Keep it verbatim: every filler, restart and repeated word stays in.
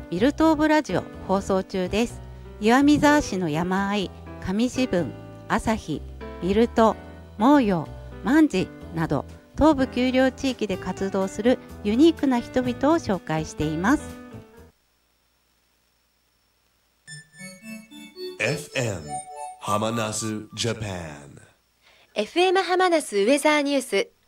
ビルトオブラジオ放送中です。岩見沢市の山あい、上志分、朝日、ビルト、毛陽、万事など東部丘陵地域で活動するユニークな人々を紹介しています。 エフエム ハマナスジャパンエフエム ハマナスウェザーニュース